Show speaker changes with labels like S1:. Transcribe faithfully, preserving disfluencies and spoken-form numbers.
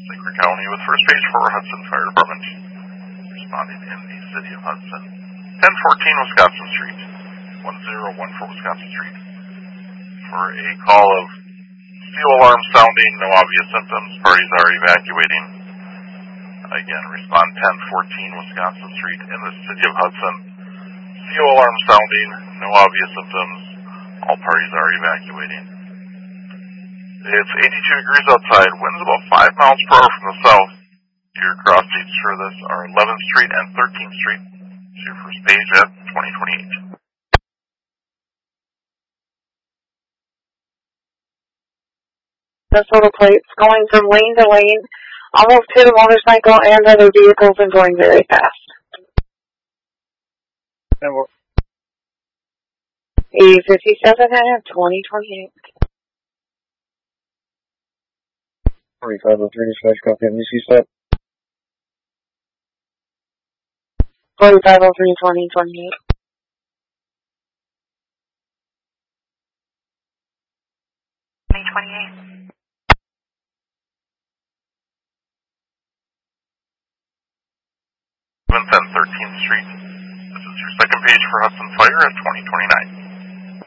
S1: Saint Clair County with first page for Hudson Fire Department. Responding in the city of Hudson. ten fourteen Wisconsin Street. one zero one four Wisconsin Street. For a call of steel alarm sounding, no obvious symptoms, parties are evacuating. Again, respond ten fourteen Wisconsin Street in the city of Hudson. Steel alarm sounding, no obvious symptoms, all parties are evacuating. It's eighty-two degrees outside, winds about five miles per hour from the south. Your cross dates for this are eleventh Street and thirteenth Street. It's your first page at twenty twenty-eight.
S2: The photo plates going from lane to lane, almost hit a motorcycle and other vehicles and going very fast. E fifty-seven at twenty twenty-eight.
S3: forty-five oh three dispatch, copy on U C stop.
S2: forty-five oh three twenty twenty-eight. twenty twenty-eight.
S1: seventh and thirteenth Street. This is your second page for Hudson Fire at twenty twenty-nine.